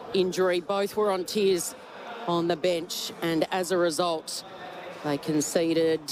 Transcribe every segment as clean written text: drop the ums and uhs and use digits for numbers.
injury. Both were on tears on the bench, and as a result, they conceded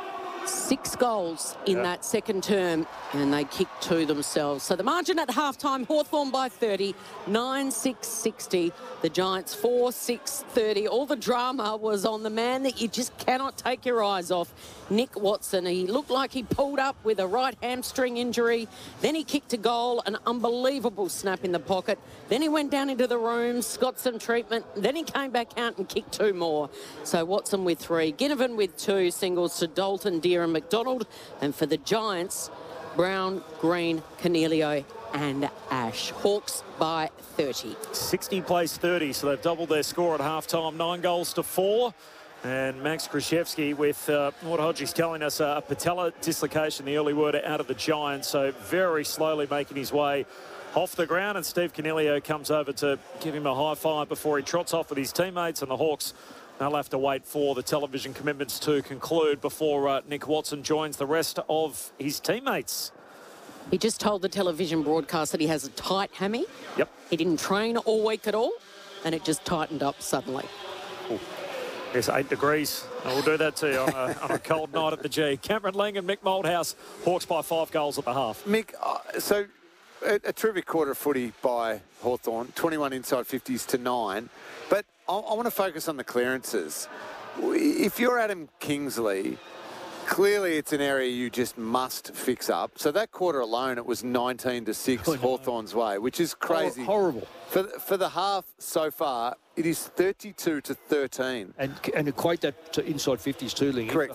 6 goals in that second term, and they kicked 2 themselves. So the margin at halftime, Hawthorn by 30, 9-6-60. The Giants 4-6-30. All the drama was on the man that you just cannot take your eyes off, Nick Watson. He looked like he pulled up with a right hamstring injury. Then he kicked a goal, an unbelievable snap in the pocket. Then he went down into the rooms, got some treatment. Then he came back out and kicked 2 more. So Watson with 3, Ginnivan with 2 singles to Dalton, Deere and McDonald. And for the Giants, Brown, Green, Cornelio and Ash. Hawks by 30. 60 plays 30, so they've doubled their score at halftime, 9 goals to 4. And Max Krzyzewski with what Hodgie's telling us, a patella dislocation, the early word out of the Giants. So very slowly making his way off the ground. And Steve Cornelio comes over to give him a high five before he trots off with his teammates. And the Hawks, they'll have to wait for the television commitments to conclude before Nick Watson joins the rest of his teammates. He just told the television broadcast that he has a tight hammy. Yep. He didn't train all week at all, and it just tightened up suddenly. Ooh. Yes, 8 degrees. I will do that to you on a cold night at the G. Cameron Lang and Mick Malthouse, Hawks by 5 goals at the half. Mick, so a terrific quarter of footy by Hawthorn, 21 inside 50s to 9. But I want to focus on the clearances. If you're Adam Kingsley, clearly it's an area you just must fix up. So that quarter alone, it was 19-6 Hawthorn's way, which is crazy. Horrible. For the half so far, it is 32-13. And equate that to inside 50s too, Ling. Correct,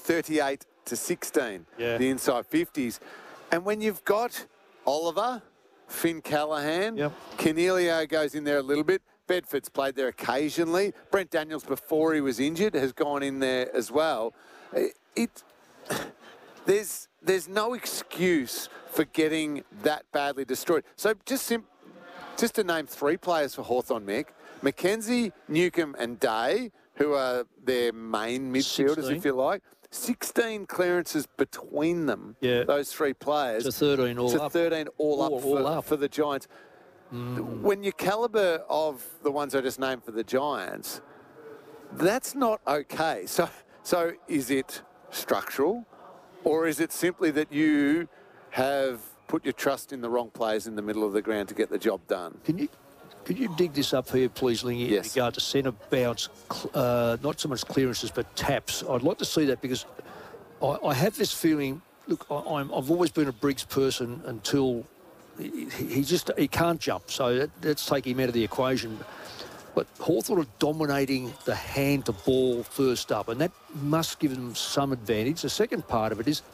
38-16, the inside 50s. And when you've got Oliver, Finn Callahan, Cornelio goes in there a little bit. Bedford's played there occasionally. Brent Daniels, before he was injured, has gone in there as well. There's no excuse for getting that badly destroyed. So just to name 3 players for Hawthorn, Mick, McKenzie, Newcomb and Day, who are their main midfielders, 16. if you like. 16 clearances between them, those 3 players. To 13 all up. 13 all up for the Giants. When your calibre of the ones I just named for the Giants, that's not okay. So is it structural, or is it simply that you have put your trust in the wrong players in the middle of the ground to get the job done? Could you dig this up here, please, Lingy, in regard to centre bounce, not so much clearances, but taps? I'd like to see that because I have this feeling, look, I've always been a Briggs person until he can't jump, so let's take him out of the equation. But Hawthorn are dominating the hand-to-ball first up, and that must give them some advantage. The second part of it is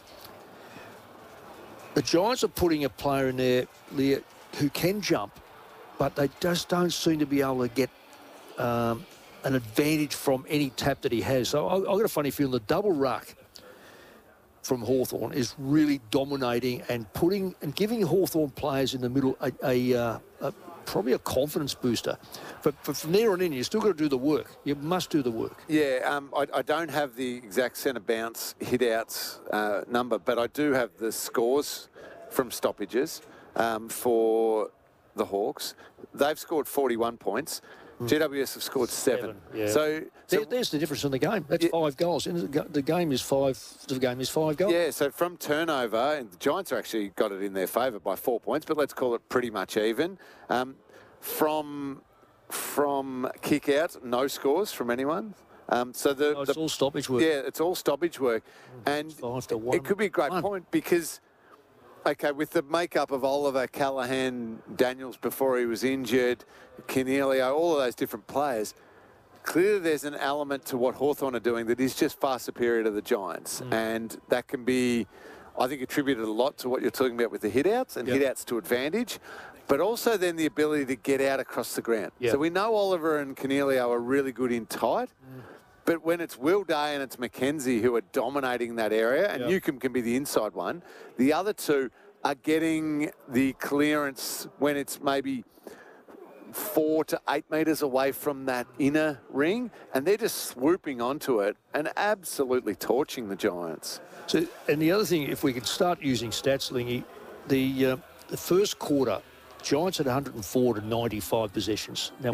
the Giants are putting a player in there, Leah, who can jump, but they just don't seem to be able to get an advantage from any tap that he has. So I've got a funny feeling the double ruck from Hawthorn is really dominating and giving Hawthorn players in the middle probably a confidence booster. But from there on in, you still got to do the work. You must do the work. Yeah, I don't have the exact centre bounce hit-outs number, but I do have the scores from stoppages for the Hawks. They've scored 41 points. GWS have scored 7. Yeah. So there's the difference in the game. That's 5 goals. The game is 5. The game is 5 goals. Yeah. So from turnover, and the Giants are actually got it in their favour by 4 points, but let's call it pretty much even. From kick out, no scores from anyone. So it's all stoppage work. Yeah, it's all stoppage work, and 5-1. it could be a great point because. Okay, with the makeup of Oliver, Callahan, Daniels before he was injured, Cornelio, all of those different players, clearly there's an element to what Hawthorn are doing that is just far superior to the Giants. And that can be, I think, attributed a lot to what you're talking about with the hit-outs and hit-outs to advantage, but also then the ability to get out across the ground. So we know Oliver and Cornelio are really good in tight, but when it's Will Day and it's McKenzie who are dominating that area, and Newcomb can be the inside one, the other 2 are getting the clearance when it's maybe 4 to 8 metres away from that inner ring, and they're just swooping onto it and absolutely torching the Giants. So, and the other thing, if we could start using stats, Lingy, the first quarter, Giants had 104 to 95 possessions. Now,